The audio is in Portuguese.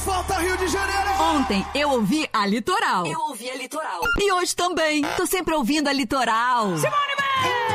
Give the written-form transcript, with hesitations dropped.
falta Rio de Janeiro. Ontem eu ouvi a Litoral. Eu ouvi a Litoral. E hoje também. Tô sempre ouvindo a Litoral. Simone Mendes!